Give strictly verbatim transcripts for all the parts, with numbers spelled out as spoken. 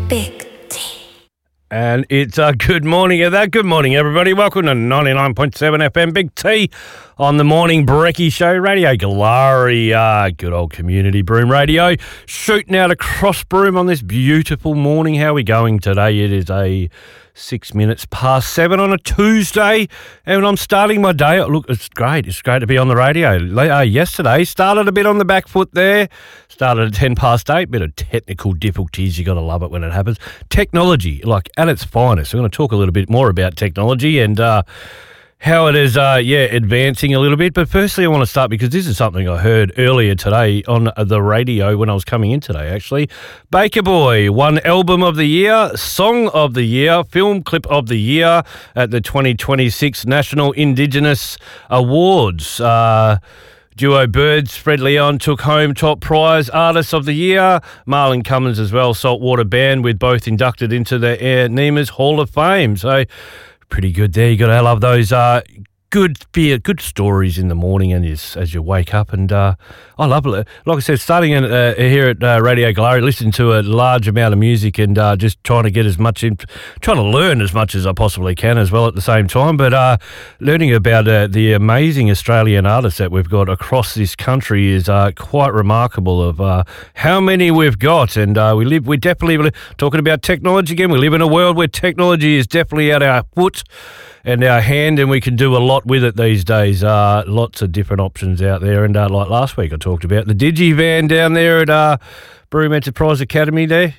Big T. And it's a good morning of that. Good morning, everybody. Welcome to ninety-nine point seven F M Big T on the Morning Brekkie Show. Radio Galari, uh, good old community Broome radio. Shooting out across Broome on this beautiful morning. How are we going today? It is a six minutes past seven on a Tuesday, and I'm starting my day. Look, it's great. It's great to be on the radio. Uh, yesterday, started a bit on the back foot there. Started at ten past eight. Bit of technical difficulties. You got to love it when it happens. Technology, like at its finest. We're going to talk a little bit more about technology and uh, how it is, uh, yeah, advancing a little bit. But firstly, I want to start because this is something I heard earlier today on the radio when I was coming in today, actually. Baker Boy won Album of the Year, Song of the Year, Film Clip of the Year at the twenty twenty-six National Indigenous Awards. Uh, Duo Birds, Fred Leon took home top prize, Artist of the Year. Marlon Cummins as well, Saltwater Band, with both inducted into the Air Nemas Hall of Fame. So pretty good there. You got to love those uh, good beer, good stories in the morning and as, as you wake up. And uh, I love it. Like I said, starting in, uh, here at uh, Radio Galari, listening to a large amount of music and uh, just trying to get as much, in, trying to learn as much as I possibly can as well at the same time. But uh, learning about uh, the amazing Australian artists that we've got across this country is uh, quite remarkable of uh, how many we've got. And uh, we live, we definitely, talking about technology again, we live in a world where technology is definitely at our foot and our hand, and we can do a lot with it these days. Uh, lots of different options out there. And uh, like last week I talked about the DigiVan down there at uh, Broome Enterprise Academy there.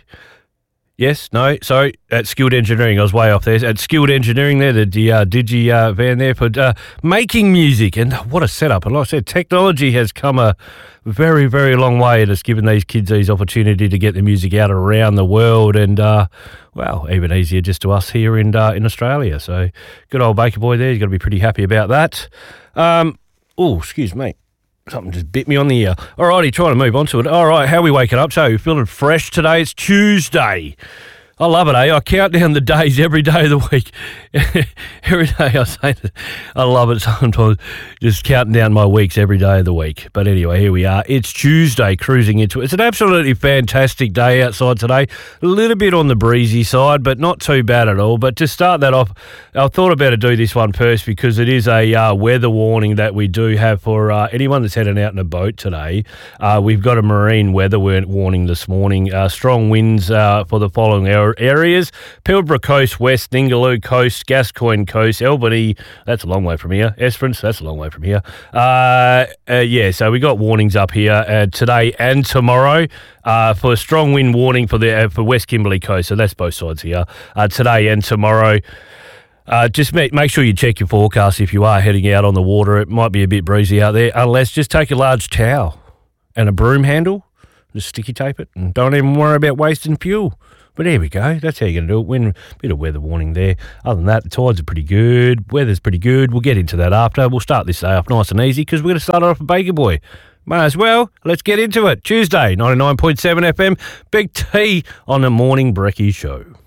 Yes, no, sorry, at Skilled Engineering. I was way off there. At Skilled Engineering there, the, the uh, Digi uh, van there for uh, making music. And what a setup. And like I said, technology has come a very, very long way, and it's given these kids these opportunity to get the music out around the world. And, uh, well, even easier just to us here in uh, in Australia. So good old Baker Boy there. You've got to be pretty happy about that. Um, oh, excuse me. Something just bit me on the ear. All righty, trying to move on to it. All right, how are we waking up? So you're feeling fresh today? It's Tuesday. I love it, eh? I count down the days every day of the week. Every day I say that. I love it sometimes, just counting down my weeks every day of the week. But anyway, here we are. It's Tuesday, cruising into it. It's an absolutely fantastic day outside today. A little bit on the breezy side, but not too bad at all. But to start that off, I thought I'd better do this one first because it is a uh, weather warning that we do have for uh, anyone that's heading out in a boat today. Uh, we've got a marine weather warning this morning. Uh, strong winds uh, for the following hour. Areas: Pilbara Coast, West Ningaloo Coast, Gascoyne Coast, Albany, that's a long way from here, Esperance, that's a long way from here. Uh, uh, yeah, so we got warnings up here uh, today and tomorrow uh, for a strong wind warning for the uh, for West Kimberley Coast, so that's both sides here, uh, today and tomorrow. Uh, just make, make sure you check your forecast if you are heading out on the water. It might be a bit breezy out there, unless just take a large towel and a broom handle, just sticky tape it, and don't even worry about wasting fuel. But there we go. That's how you're going to do it. When, bit of weather warning there. Other than that, the tides are pretty good. Weather's pretty good. We'll get into that after. We'll start this day off nice and easy because we're going to start off with Baker Boy. May as well. Let's get into it. Tuesday, ninety-nine point seven F M, Big T on the Morning Brekkie Show.